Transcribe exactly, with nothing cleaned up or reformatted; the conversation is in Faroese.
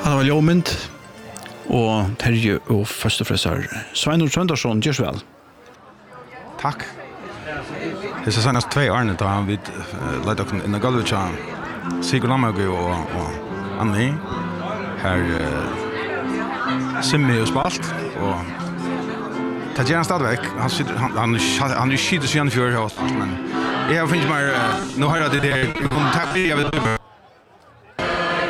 Han var Ljåmynd, og Terje og først og fremst er Sveinur Trøndarsson, gjør så vel. Takk. Det er senest tve årene da vi lette oss inn i gulvet til Sigurd Lammergøy og, og Anni. Her uh, Simmi og Spalt, og det gjør han stadigvæk. Han, sitter, han, han, han, han er skyter seg igjen før, men jeg finner meg, uh, nå har jeg det der, vi kommer til å ta